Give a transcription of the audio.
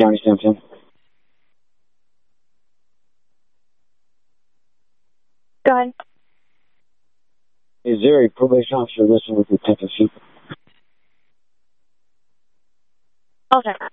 County Simpson. Go ahead. Is there a probation officer listed with the type of sheet? I'll check.